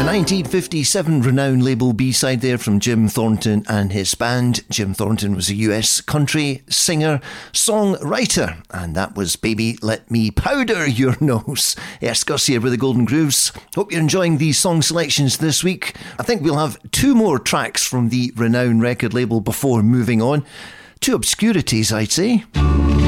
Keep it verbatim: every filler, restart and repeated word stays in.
nineteen fifty-seven Renown label B-side there from Jim Thornton and his band. Jim Thornton was a U S country singer, songwriter, and that was Baby Let Me Powder Your Nose. Yes, Gus here with the Golden Grooves. Hope you're enjoying these song selections this week. I think we'll have two more tracks from the Renown record label before moving on. Two obscurities, I'd say.